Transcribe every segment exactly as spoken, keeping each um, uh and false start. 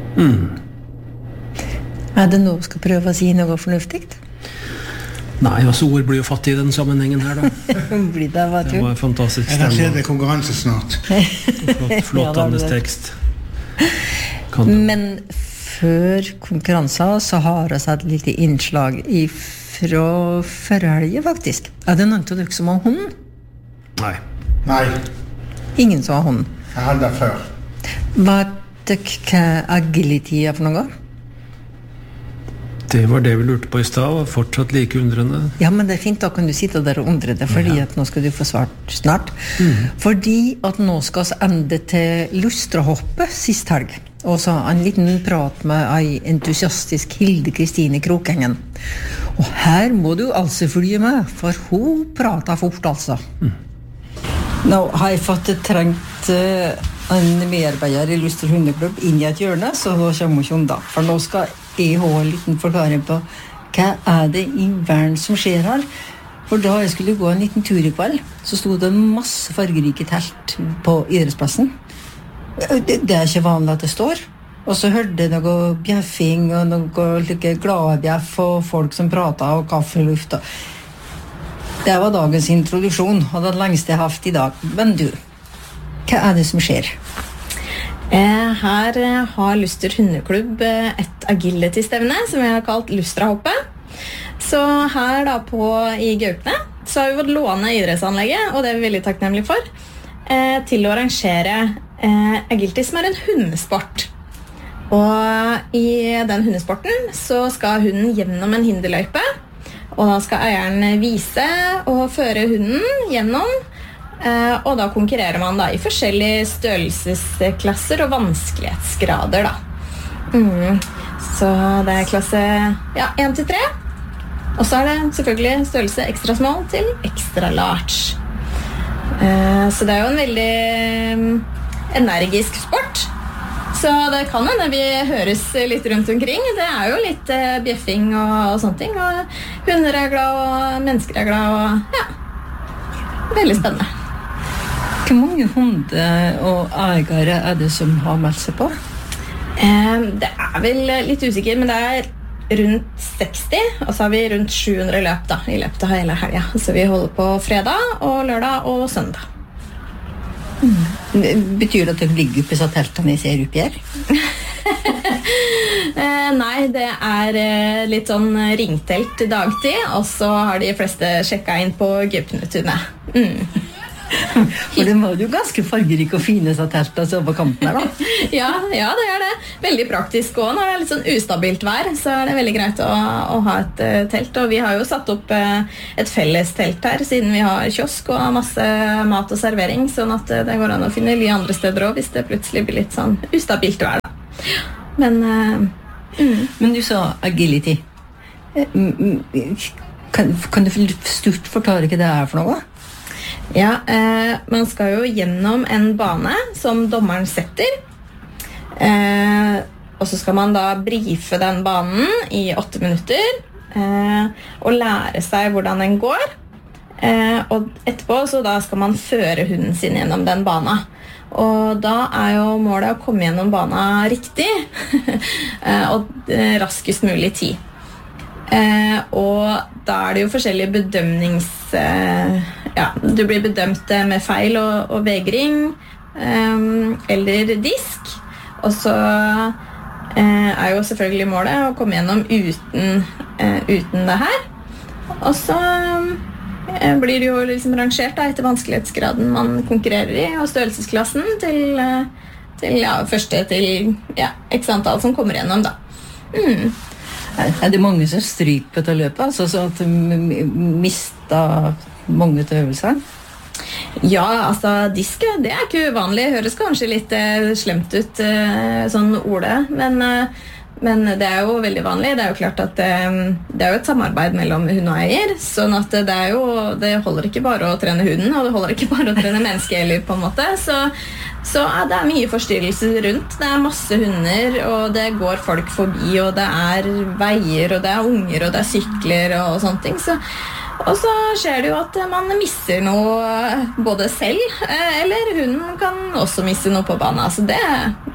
Mm. Er det noe du skal prøve å si noe fornuftig? Nei, altså ord blir jo fattig i den sammenhengen her da. Blir det, hva Det var en fantastisk Jeg kan se stemme. det konkurranse snart. Flott, flott Ja, det er Annes det. tekst. Kan du? Men før konkurransen så har vi et lite innslag fra forhelget, faktisk. Er det noen av dere som har hund? Nei. Nei, Ingen som har hund. jeg hadde det før. Vet dere hva agility er for noe? Det var det vi lurte på i stad, og fortsatt like undrende. Ja, men det er fint, da kan du sitte der og undre deg, fordi Ja. at nå skal du få svart snart. Fordi at nå skal vi ende til lustrahoppet sist helg. Og så en liten prat med ei entusiastisk Hilde Kristine Krokengen. Og her må du altså følge med, for hun prater fort, altså. Nå har jeg fått trengt eh, en medarbeider i Luster hundeklubb inn i et hjørne, så nå kommer hun ikke unna. For nå skal jeg ha en liten forklaring på hva er det i verden som skjer her. For da jeg skulle gå en liten tur i kveld, så stod det masse fargerike telt på idrettsplassen. Det, det er ikke vanlig at det står. Og så hørte jeg noe bjeffing og noe like glade bjeff og folk som pratet og kaffeluft. Det var dagens introduksjon, og det lengste jeg har hatt i dag. Men du, hva er det som skjer? Eh, Her eh, har Luster hundeklubb eh, et agility-stevne som vi har kalt Lustrahoppet. Så her da på i Gaupne så har vi fått låne idrettsanlegget, og det er vi veldig takknemlige for, eh, til å arrangere eh, agility som er en hundesport. Og i den hundesporten så skal hunden gjennom en hinderløype, og da skal eieren vise og føre hunden gjennom. Uh, og da konkurrerer man da i forskjellige størrelsesklasser og vanskelighetsgrader da. Mm. Så det er klasse ja, én til tre. Og så er det selvfølgelig størrelse ekstra small til ekstra large. Uh, så det er jo en veldig um, energisk sport. Så det kan hende vi høres litt rundt omkring. Det er jo litt uh, bjeffing og, og sånne ting. Og hunder er glad, og mennesker er glad. Og, ja, veldig spennende. Hvor mange hunder og eiere er det som har meldt seg på? Eh, det er vel litt usikker, men det er rundt seksti, og så har vi rundt sju hundre løp da, i løpet av hele helga. Så vi holder på fredag og lørdag og søndag. Mm. Betyr det at dere ligger oppe i så teltene jeg ser oppi her? eh, nei, det er eh, litt sånn ringtelt dagtid, og så har de fleste sjekket inn på Gaupnetunet. Mm. For det var jo ganske fargerike og fine så telt altså på kanten her da. ja, ja, det er det. Veldig praktisk også. Når det er litt sånn ustabilt vær, så er det veldig greit å, å ha et uh, telt. Og vi har jo satt opp uh, et felles telt her, siden vi har kiosk og masse mat og servering, sånn at uh, det går an å finne ly andre steder også, hvis det plutselig blir litt sånn ustabilt vær da. Men, uh, mm. Men du sa agility. Kan, kan du stort forklare hva det er for noe? Ja, eh, man skal jo gjennom en bane som dommeren setter. Eh, og så skal man da briefe den banen i åtte minutter eh, og lære seg hvordan den går. Eh, og etterpå så da skal man føre hunden sin gjennom den banen. Og da er jo målet å komme gjennom banen riktig eh, og eh, raskest mulig tid. Eh, og da er det jo forskjellige bedømnings eh, ja, du blir bedømt med feil og, og vegring eh, eller disk, og så eh, er jo selvfølgelig målet å komme gjennom uten, eh, uten det her, og så eh, blir det jo liksom rangert da, etter vanskelighetsgraden man konkurrerer i og størrelsesklassen til, til ja, første til ja, x antall som kommer gjennom da. Mm. Er det mange som stryker på dette løpet? Altså så at de mister mange til øvelsene? Ja, altså disk, det er ikke uvanlig. Høres kanskje litt eh, slemt ut, eh, sånn ordet, men, eh, men det er jo veldig vanlig. Det er jo klart at eh, det er jo et samarbeid mellom hund og eier, sånn at det, er jo, det holder ikke bare å trene hunden, og det holder ikke bare å trene menneske heller på en måte, så Så det er mye forstyrrelser rundt. Det er masse hunder, og det går folk forbi, og det er veier, og det er unger, og det er sykler, og sånne ting. Så, og så skjer det jo at man misser noe både selv, eller hunden kan også misse noe på banen. Så det,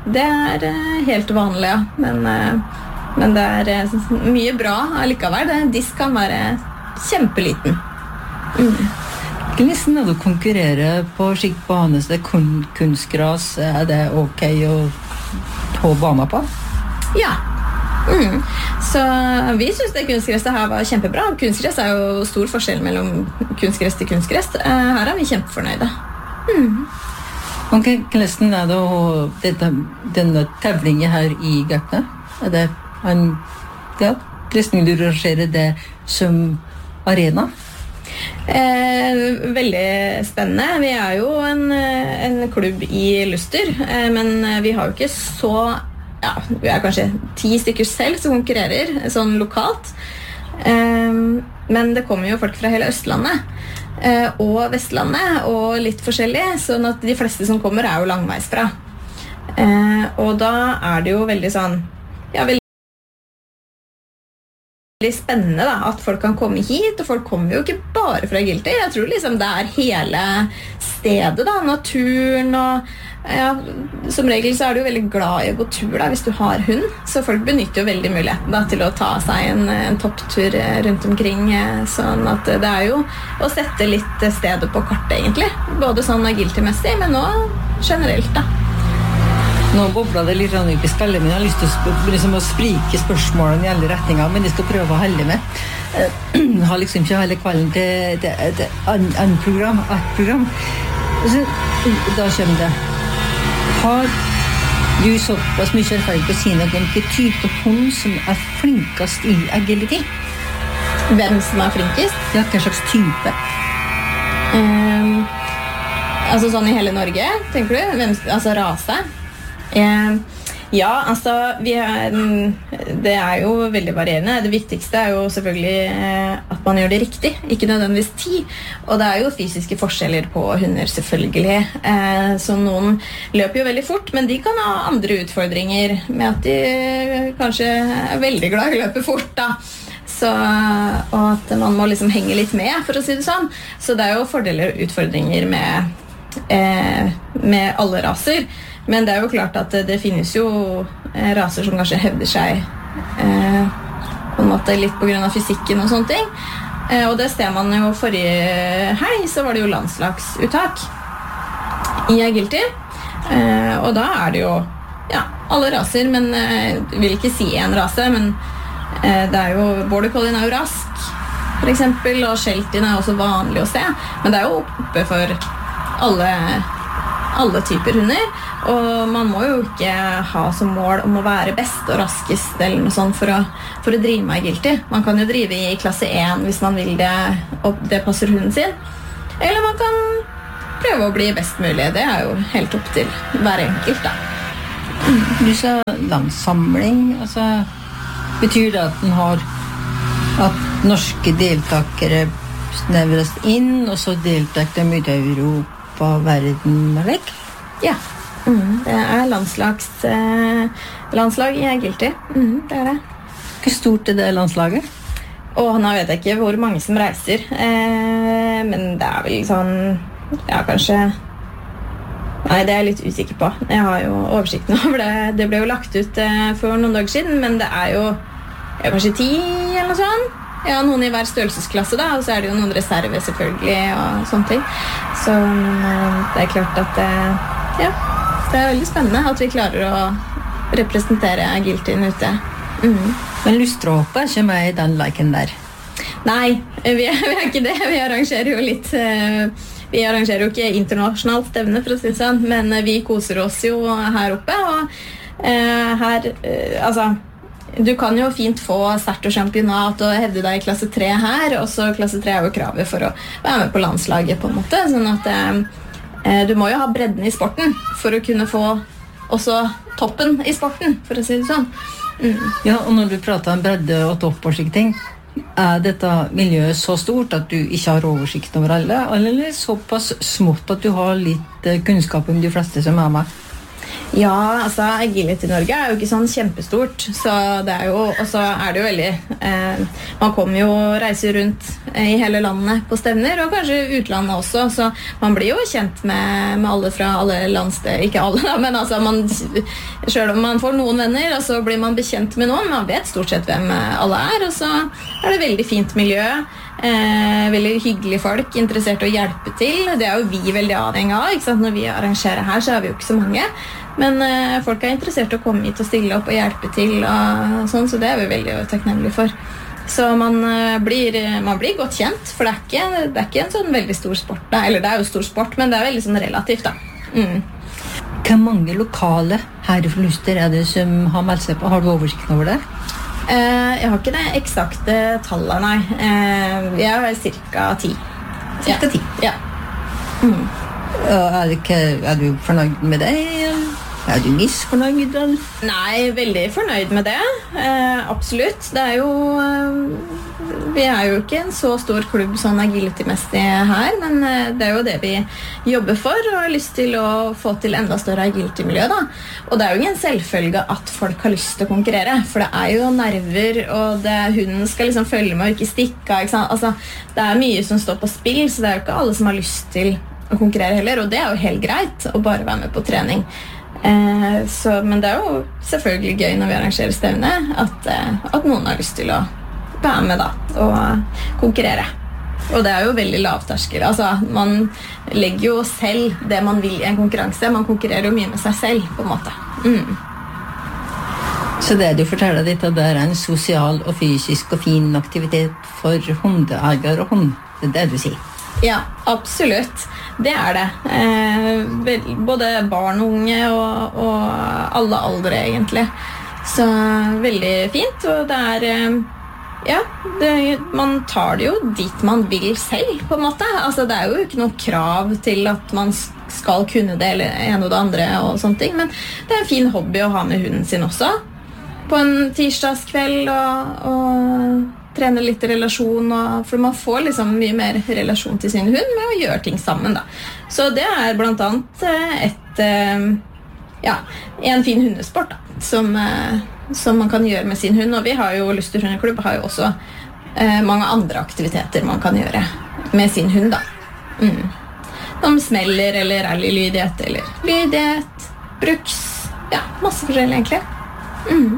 det er eh, helt vanlig, ja. Men, eh, men det er eh, mye bra allikevel. Det, disk kan være kjempeliten. Mm. Hvordan er det å konkurrere på skikt bane, så det er kun kunstgras, er det ok å ta baner på? Ja. Mm. Så vi synes det kunstgresset her var kjempebra. Kunstgress er jo stor forskjell mellom kunstgress til kunstgress. Her er vi kjempefornøyde. Mm. Ok, hvordan er det å dette, denne tevlingen her i Gaupne? Er det en, ja, hvordan du rangerer det som arena? Eh, veldig spennende. Vi er jo en, en klubb i Luster, eh, men vi har jo ikke så ja, vi er kanskje ti stykker selv som konkurrerer, sånn lokalt. Um, men det kommer jo folk fra hele Østlandet uh, og Vestlandet, og litt forskjellig, sånn at de fleste som kommer er jo langveisfra. Uh, og da er det jo veldig sånn, ja, veldig spennende da, at folk kan komme hit, og folk kommer jo ikke bare fra Agility. Jeg tror liksom det er hele stedet da, naturen og ja, som regel så er du jo veldig glad i å gå tur da, hvis du har hund, så folk benytter jo veldig muligheten da, til å ta seg en, en topptur rundt omkring, sånn at det er jo å sette litt stedet på kartet egentlig, både sånn Agility-messig, men også generelt da. Nå bobler det litt rann ut i skallet, men jeg har lyst til å, liksom, å sprike spørsmålene i alle retninger, men jeg skal prøve å helle med. Jeg har liksom ikke hele kvelden til, til, til en program, et program. Så, da kommer det. Har du såpass mye erfaring på å si noe om hvilken type hund som er flinkest i Agility? Hvem som er flinkest? Ja, hva slags type? Um, altså sånn i hele Norge, tenker du? Hvem, altså rase? Um, ja, altså vi er, det er jo veldig varierende. Det viktigste er jo selvfølgelig at man gjør det riktig, ikke nødvendigvis tid. Og det er jo fysiske forskjeller på hunder selvfølgelig. Eh, så noen løper jo veldig fort, men de kan ha andre utfordringer med at de kanskje er veldig glad i å løpe fort da. Så, og at man må liksom henge litt med, for å si det sånn. Så det er jo fordeler og utfordringer med, eh, med alle raser. Men det er jo klart at det, det finnes jo eh, raser som kanskje hevder seg eh, på en måte litt på grunn av fysikken og sånne ting. Eh, og det ser man jo forrige helg, så var det jo landslagsuttak i Agility. Eh, og da er det jo ja, alle raser, men eh, jeg vil ikke si en rase, men eh, det er jo Border Collien er jo rask, for eksempel, og Sheltie er også vanlig å se. Men det er jo oppe for alle, alle typer hunder. Og man må jo ikke ha som mål om å være best og raskest eller noe sånt for å, for å drive med Agility. Man kan jo drive i klasse én hvis man vil det, og det passer hunden sin. Eller man kan prøve å bli best mulig. Det er jo helt opp til hver enkelt da. Du sa landsamling, altså betyr det at den har at norske deltakere snevres inn, og så deltak de ut i Europa, verden og vekk? Ja. Mm, det er landslags, eh, landslag i Agility. Mm, det er det. Hvor stort er det landslaget? Og nå vet jeg ikke hvor mange som reiser, eh, men det er vel sånn, ja kanskje, nei det er jeg litt usikker på. Jeg har jo oversikten over det. Det ble jo lagt ut eh, for noen dager siden, men det er jo ja, kanskje ti eller noe sånt. Ja, noen i hver størrelsesklasse da, og så er det jo noen reserve selvfølgelig og sånne ting. Så eh, det er klart at eh, ja, det er veldig spennende at vi klarer å representere Agilityen ute. Mm. Men Lustrahoppet er ikke med i den liken der? Nei, vi er, vi er ikke det. Vi arrangerer jo litt uh, vi arrangerer jo ikke internasjonalt stevne, for å si det sånn, men vi koser oss jo her oppe, og uh, her, uh, altså du kan jo fint få start og championat og hevde deg i klasse tre her, og så klasse tre er jo kravet for å være med på landslaget på en måte, sånn at uh, du må jo ha bredden i sporten for å kunne få også toppen i sporten, for å si det sånn. Mm. Ja, og når du prater om bredde og topp og slike ting, er dette miljøet så stort at du ikke har oversikt over alle, eller såpass smått at du har litt kunnskap om de fleste som er med? Ja, altså agility i Norge er jo ikke sånn kjempestort, så det er jo, og så er det jo veldig eh, man kommer jo og reiser rundt i hele landet på stevner, og kanskje utlandet også, så man blir jo kjent med, med alle fra alle landsted, ikke alle da, men altså man, selv om man får noen venner, og så blir man bekjent med noen, man vet stort sett hvem alle er, og så er det veldig fint miljø, eh, veldig hyggelige folk, interessert i å hjelpe til, det er jo vi veldig avhengig av, ikke sant? Når vi arrangerer her, så er vi jo ikke så mange, men eh, folk er interessert i å komme hit og stille opp og hjelpe til og sånn, så det er vi veldig takknemlige for. Så man, eh, blir, man blir godt kjent, for det er, ikke, det er ikke en sånn veldig stor sport, da. Eller det er jo stor sport, men det er veldig sånn relativt da. Mm. Hvor mange lokale herrefluster er det som har meldt seg på? Har du oversikten over det? Eh, jeg har ikke det eksakte tallet, nei. Eh, jeg har cirka ti. Cirka ti? Ja. Mm. Er, det ikke, er du fornøyd med det? Er du misfornøyd? Nei, veldig fornøyd med det. Eh, absolutt. Det er jo eh, vi er jo ikke en så stor klubb sånn agility-messig her, men eh, det er jo det vi jobber for og har lyst til å få til enda større agility-miljø da. Og det er jo ingen selvfølge at folk har lyst til å konkurrere, for det er jo nerver, og det, hunden skal liksom følge med og ikke stikke, ikke sant? Altså, det er mye som står på spill, så det er jo ikke alle som har lyst til å konkurrere heller, og det er jo helt greit å bare være med på trening. Eh, så, men det er jo selvfølgelig gøy når vi arrangerer stevne at, eh, at noen har lyst til å være med da, og konkurrere. Og det er jo veldig lavterskel. Altså, man legger jo selv det man vil i en konkurranse. Man konkurrerer jo mye med seg selv, på en måte. Mm. Så det du forteller ditt, at det er en sosial og fysisk og fin aktivitet for hundeeier og hund. Det er det du sier. Ja, absolutt. Det er det. Eh, både barn og unge og, og alle aldre egentlig. Så veldig fint, og det er eh, ja, det, man tar det jo dit man vil selv på en måte. Altså, det er jo ikke noe krav til at man skal kunne det eller en og det andre og sånne ting, men det er en fin hobby å ha med hunden sin også på en tirsdagskveld og, og trene litt relasjon, og, for man får liksom mye mer relasjon til sin hund med å gjøre ting sammen da. Så det er blant annet et, ja, en fin hundesport da, som, som man kan gjøre med sin hund, og vi har jo Luster hundeklubb har jo også eh, mange andre aktiviteter man kan gjøre med sin hund da. Mm. Som smeller eller rallylydighet eller lydighet, bruks, ja, masse forskjellig egentlig. Mm.